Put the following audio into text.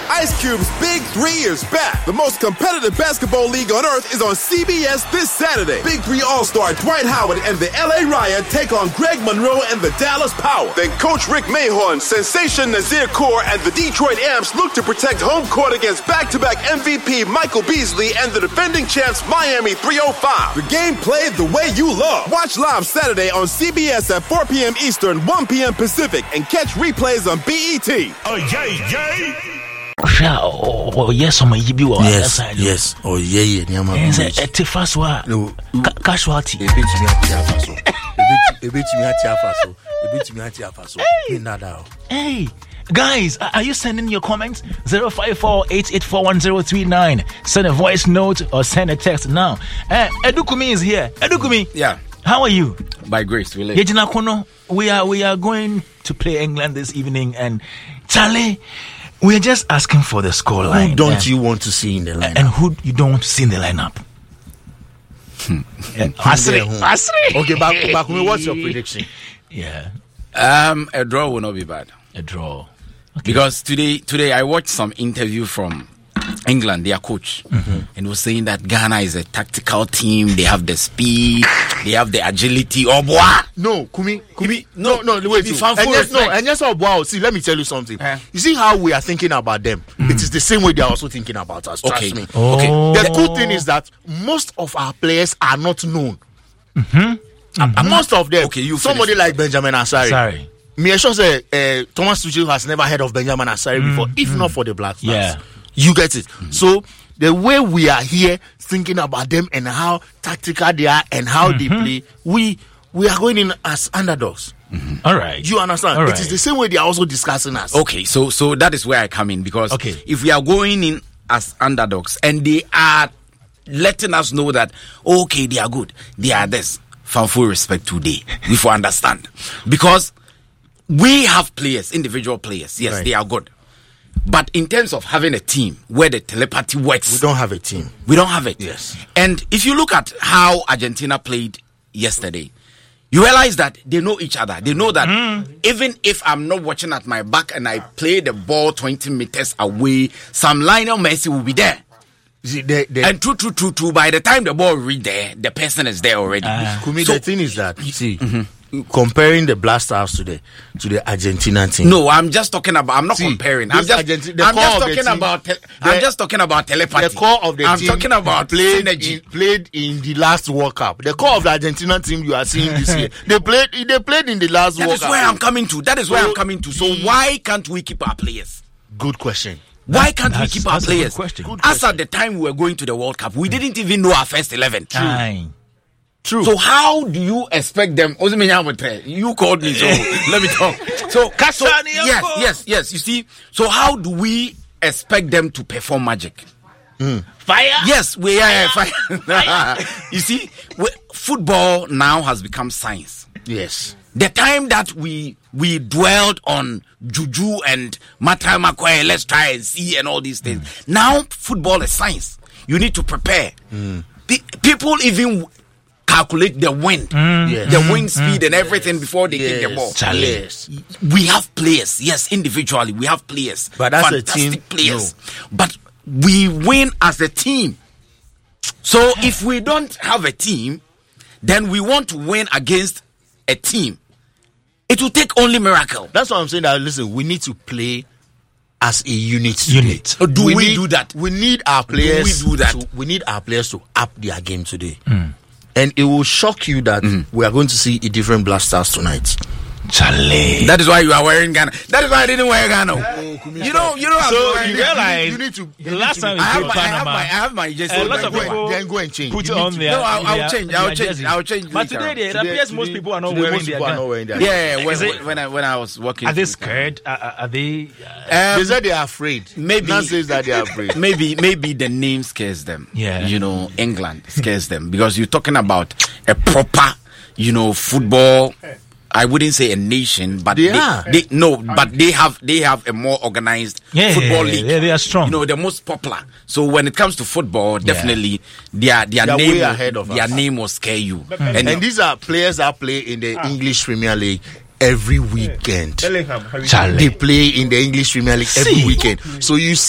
Ice Cube's Big 3 is back. The most competitive basketball league on earth is on CBS this Saturday. Big 3 All-Star Dwight Howard and the LA Riot take on Greg Monroe and the Dallas Power. Then Coach Rick Mahorn, Sensation Nazir Kaur, and the Detroit Amps look to protect home court against back-to-back MVP Michael Beasley and the defending champs Miami 305. The game played the way you love. Watch live Saturday on CBS at 4 p.m. Eastern, 1 p.m. Pacific, and catch replays on BET. Oh, yay! Yes, yes. Oh, yeah. Casualty. Hey, guys, are you sending your comments? 054-884-1039. Send a voice note or send a text now. Edukumi is here. Edukumi. Yeah. How are you? By grace, we live. We are going to play England this evening, and Charlie, we are just asking for the scoreline. Who don't you want to see in the lineup? And who you don't want to see in the lineup? Asri. Okay, back. What's your prediction? Yeah. A draw will not be bad. A draw. Okay. Because today I watched some interview from England, their coach, and was saying that Ghana is a tactical team. They have the speed, they have the agility. Oh, boy! No, Kumi. No, wait. And yes, wow. See, let me tell you something. You see how we are thinking about them? It is the same way they are also thinking about us. Trust me. Okay. The good thing is that most of our players are not known. Most of them. Okay, somebody like Benjamin Asari. Sorry. Me sure say Thomas Tuchel has never heard of Benjamin Asari before, if not for the Black Stars. Yeah. You get it. So the way we are here thinking about them and how tactical they are and how they play, we are going in as underdogs. All right. You understand? All right. It is the same way they are also discussing us. Okay, so that is where I come in, because if we are going in as underdogs and they are letting us know that okay, they are good, they are this, from full respect today, we will understand, because we have players, individual players. Yes, they are good. But in terms of having a team where the telepathy works, we don't have a team. We don't have it. Yes. And if you look at how Argentina played yesterday, you realize that they know each other. They know that even if I'm not watching at my back and I play the ball 20 meters away, some Lionel Messi will be there. See, and true. By the time the ball reach there, the person is there already. Kumi, the thing is that, comparing the Black Stars to the Argentina team. No, I'm just talking about. I'm not comparing. I'm just talking about telepathy. The core of the team. I'm talking about played in the last World Cup. The core of the Argentina team you are seeing this year. They played in the last World Cup. That is where I'm coming to. So why can't we keep our players? Good question. Why can't we keep our players? As at the time we were going to the World Cup, we didn't even know our first 11. True. So how do you expect them? You called me, so let me talk. So yes. You see, so how do we expect them to perform magic? Fire. Yes, we are fire. You see, football now has become science. Yes. The time that we dwelled on juju and Matai, let's try and see and all these things. Now football is science. You need to prepare. People even calculate the wind, the wind speed and everything before they kick the ball. Yes. We have players. Yes, individually we have players. But as fantastic a team, players. No. But we win as a team. So if we don't have a team, then we want to win against a team. It will take only miracle. That's what I'm saying. That listen, we need to play as a unit. Do we do that? We need our players. Do we do that? We need our players to up their game today. And it will shock you that we are going to see a different Black Stars tonight. Charlie. That is why you are wearing Ghana. That is why I didn't wear Ghana. You know. So you realize you need to. The last time I have my jersey. A lot of people then go and change. Put it on there. No, I'll change. But today it appears most people are not wearing their Ghana. Yeah, when I was working. Are they scared? Are they? They said they are afraid. Maybe Nan says that they are afraid. Maybe the name scares them. Yeah. You know, England scares them because you're talking about a proper, football. I wouldn't say a nation, but they have a more organized football league. They are strong. The most popular. So when it comes to football, definitely their name way ahead of their us. name will scare you. And these are players that play in the English Premier League every weekend. They play in the English Premier League every weekend. So you